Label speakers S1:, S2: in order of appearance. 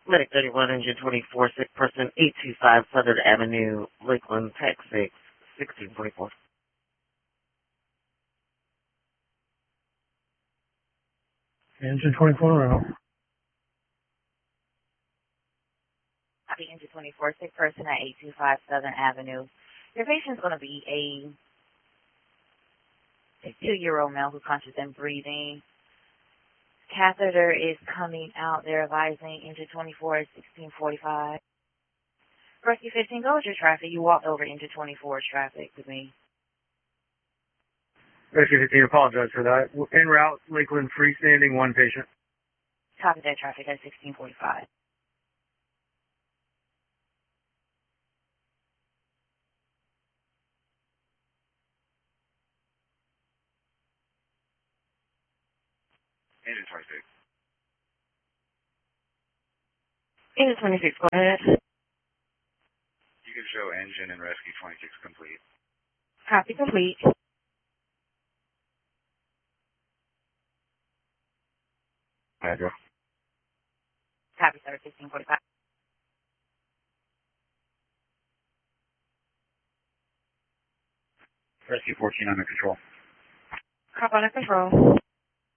S1: Medic 31, Engine 24, sick person, 825 Southern Avenue, Lakeland, Texas, 1644.
S2: Engine 24 out.
S3: Copy, Engine 24, sick person at 825 Southern Avenue. Your patient's going to be a 2-year-old male who's conscious and breathing. Catheter is coming out. They're advising Engine 24 at 1645. Rescue 15, go with your traffic. You walked over Engine 24's traffic with me.
S2: Rescue 15, apologize for that. En route, Lakeland, freestanding, 1 patient.
S3: Copy that traffic at 1645.
S4: Engine 26.
S1: Engine 26, go ahead.
S4: You can show engine and rescue 26 complete.
S1: Copy complete.
S4: Address.
S3: Copy, sir, 1645.
S4: Rescue 14 under control.
S1: Cop under control.